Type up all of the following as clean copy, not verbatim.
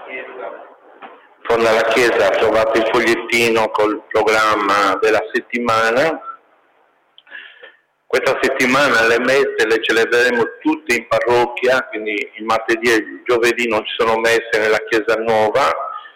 Nella chiesa trovate il fogliettino col programma della settimana. Questa settimana le messe le celebreremo tutte in parrocchia, quindi il martedì e il giovedì non ci sono messe nella chiesa nuova,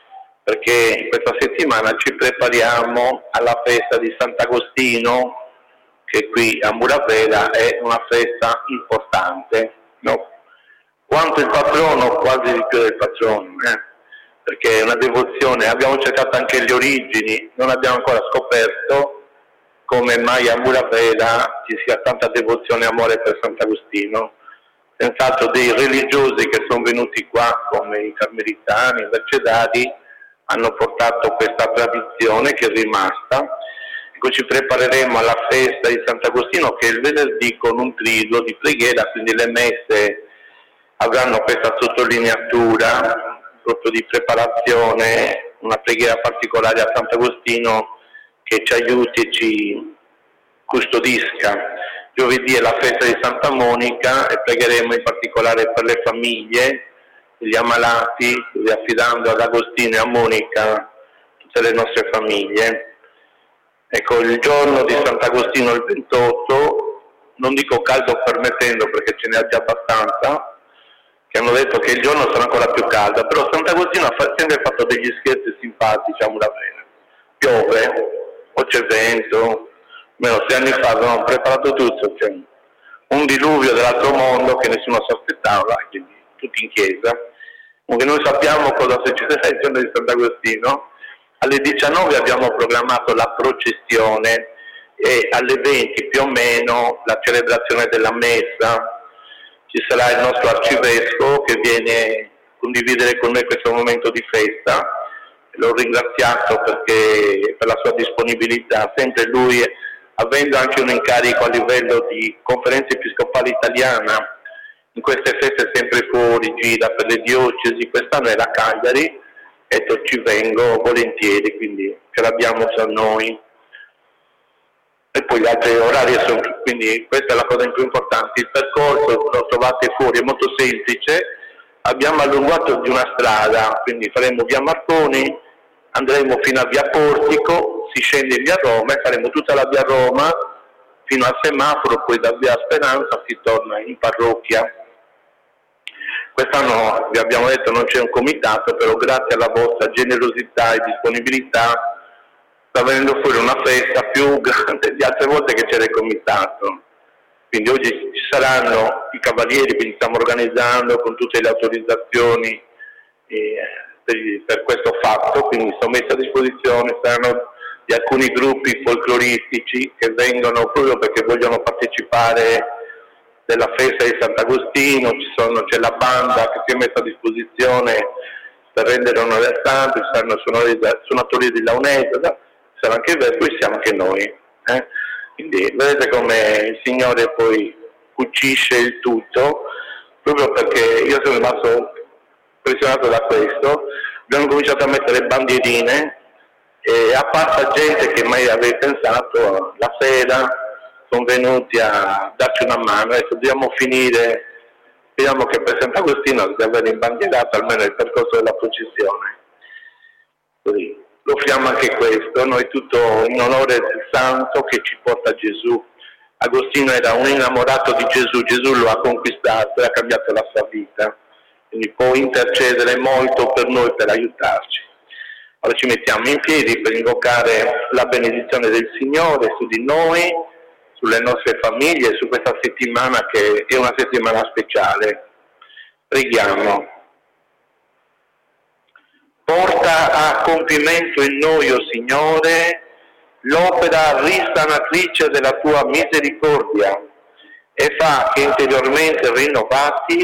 perché questa settimana ci prepariamo alla festa di Sant'Agostino, che qui a Muravera è una festa importante, no? Quanto il patrono, quasi di più del patrono, perché è una devozione. Abbiamo cercato anche le origini, non abbiamo ancora scoperto come mai a Muravera ci sia tanta devozione e amore per Sant'Agostino. Senz'altro dei religiosi che sono venuti qua, come i carmelitani, i mercedari, hanno portato questa tradizione che è rimasta. Ecco, ci prepareremo alla festa di Sant'Agostino, che è il venerdì, con un triduo di preghiera, quindi le messe avranno questa sottolineatura proprio di preparazione, una preghiera particolare a Sant'Agostino che ci aiuti e ci custodisca. Giovedì è la festa di Santa Monica e pregheremo in particolare per le famiglie, gli ammalati, affidando ad Agostino e a Monica tutte le nostre famiglie. Ecco, il giorno di Sant'Agostino, il 28, non dico caldo permettendo perché ce n'è già abbastanza, che hanno detto che il giorno sarà ancora più caldo, però Sant'Agostino ha sempre fatto degli scherzi simpatici a Muravera. Piove, o c'è vento, almeno 6 anni fa avevamo preparato tutto, c'è un diluvio dell'altro mondo che nessuno si aspettava, quindi tutti in chiesa. Comunque noi sappiamo cosa succederà il giorno di Sant'Agostino. Alle 19 abbiamo programmato la processione e alle 20 più o meno la celebrazione della messa. Ci sarà il nostro arcivescovo che viene a condividere con noi questo momento di festa. L'ho ringraziato perché per la sua disponibilità, sempre lui, avendo anche un incarico a livello di conferenza episcopale italiana, in queste feste sempre fuori gira per le diocesi, quest'anno era Cagliari, e ci vengo volentieri, quindi ce l'abbiamo tra noi. E poi gli altri orari sono, quindi questa è la cosa più importante. Il percorso lo trovate fuori, è molto semplice. Abbiamo allungato di una strada, quindi faremo via Marconi, andremo fino a via Portico, si scende in via Roma e faremo tutta la via Roma fino al semaforo, poi da via Speranza si torna in parrocchia. Quest'anno vi abbiamo detto non c'è un comitato, però grazie alla vostra generosità e disponibilità sta venendo fuori una festa più grande di altre volte che c'era il comitato. Quindi oggi ci saranno i cavalieri, quindi stiamo organizzando con tutte le autorizzazioni per questo fatto, quindi sono messi a disposizione, saranno di alcuni gruppi folcloristici che vengono proprio perché vogliono partecipare della festa di Sant'Agostino, c'è la banda che si è messa a disposizione per rendere onore al santo, ci saranno suonatori di launetta, sarà anche poi siamo anche noi. Quindi vedete come il Signore poi cucisce il tutto, proprio perché io sono rimasto impressionato da questo. Abbiamo cominciato a mettere bandierine e appassa gente che mai avevi pensato, la sera sono venuti a darci una mano. Adesso dobbiamo finire, speriamo che per Sant'Agostino di aver imbandierato almeno il percorso della processione. Così offriamo anche questo, noi tutto in onore del santo che ci porta a Gesù. Agostino era un innamorato di Gesù, Gesù lo ha conquistato e ha cambiato la sua vita, quindi può intercedere molto per noi, per aiutarci. Ora ci mettiamo in piedi per invocare la benedizione del Signore su di noi, sulle nostre famiglie, su questa settimana che è una settimana speciale. Preghiamo. Porta a compimento in noi, o Signore, l'opera risanatrice della tua misericordia e fa che interiormente rinnovati